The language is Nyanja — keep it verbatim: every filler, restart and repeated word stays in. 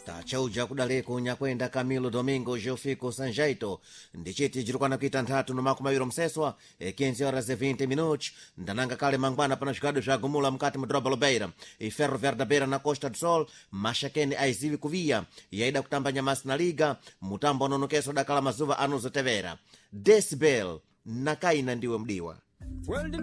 tachauja kudaleko nyakwenda Camilo Domingo Geofico Sanjaito ndichiti jirukwana kuita nthatu no makumi awiri mseswa quinze horas e vinte minutos ndananga kale mangwana pana zvikado zva gumula mukati mu Droba Lobeira e Ferro Verde Beira na Costa do Sol mashakeni aizivi kuvia yaida kutamba nyamasi na liga mutambo anonokeso dakala mazuva anozotevera Decibel nakaina ndiwe mdiwa.